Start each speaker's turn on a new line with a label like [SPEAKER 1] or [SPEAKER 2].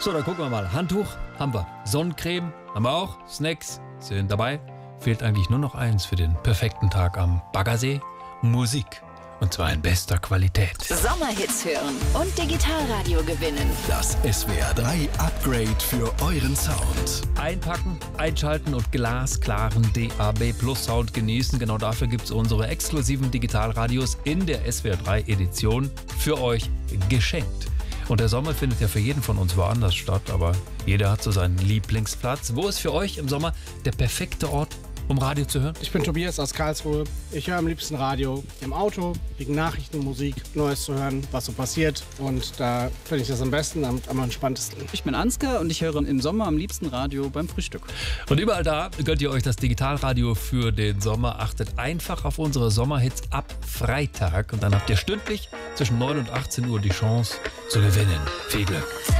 [SPEAKER 1] So, dann gucken wir mal. Handtuch haben wir. Sonnencreme haben wir auch. Snacks sind dabei. Fehlt eigentlich nur noch eins für den perfekten Tag am Baggersee. Musik. Und zwar in bester Qualität.
[SPEAKER 2] Sommerhits hören und Digitalradio gewinnen.
[SPEAKER 3] Das SWR 3 Upgrade für euren Sound.
[SPEAKER 1] Einpacken, einschalten und glasklaren DAB Plus Sound genießen. Genau dafür gibt es unsere exklusiven Digitalradios in der SWR 3 Edition für euch geschenkt. Und der Sommer findet ja für jeden von uns woanders statt, aber jeder hat so seinen Lieblingsplatz. Wo ist für euch im Sommer der perfekte Ort, um Radio zu hören?
[SPEAKER 4] Ich bin Tobias aus Karlsruhe. Ich höre am liebsten Radio im Auto, wegen Nachrichten, Musik, Neues zu hören, was so passiert. Und da finde ich das am besten, am entspanntesten.
[SPEAKER 5] Ich bin Ansgar und ich höre im Sommer am liebsten Radio beim Frühstück.
[SPEAKER 1] Und überall da gönnt ihr euch das Digitalradio für den Sommer. Achtet einfach auf unsere Sommerhits ab Freitag. Und dann habt ihr stündlich zwischen 9 und 18 Uhr die Chance zu gewinnen. Viel Glück!